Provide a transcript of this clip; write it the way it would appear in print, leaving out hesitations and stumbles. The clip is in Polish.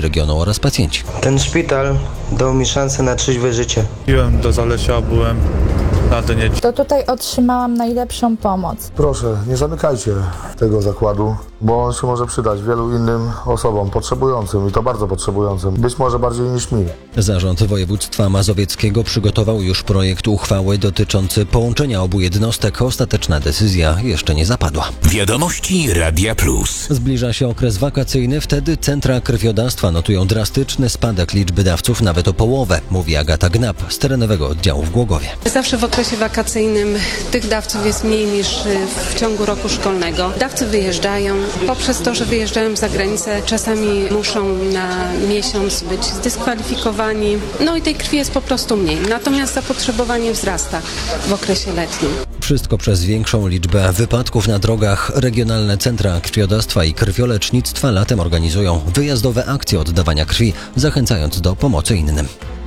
mieszkańcy regionu oraz pacjenci. Ten szpital dał mi szansę na trzeźwe życie. Piłem do Zalesia, byłem na dnie. To tutaj otrzymałam najlepszą pomoc. Proszę, nie zamykajcie tego zakładu, bo on się może przydać wielu innym osobom potrzebującym i to bardzo potrzebującym, być może bardziej niż mi. Zarząd województwa mazowieckiego przygotował już projekt uchwały dotyczący połączenia obu jednostek. Ostateczna decyzja jeszcze nie zapadła. Wiadomości Radia Plus. Zbliża się okres wakacyjny, wtedy centra krwiodawstwa notują drastyczny spadek liczby dawców nawet o połowę, mówi Agata Gnap z terenowego oddziału w Głogowie. Zawsze w okresie wakacyjnym tych dawców jest mniej niż w ciągu roku szkolnego. Dawcy wyjeżdżają, poprzez to, że wyjeżdżają za granicę, czasami muszą na miesiąc być zdyskwalifikowani. No i tej krwi jest po prostu mniej. Natomiast zapotrzebowanie wzrasta w okresie letnim. Wszystko przez większą liczbę wypadków na drogach. Regionalne centra krwiodawstwa i krwiolecznictwa latem organizują wyjazdowe akcje oddawania krwi, zachęcając do pomocy innym.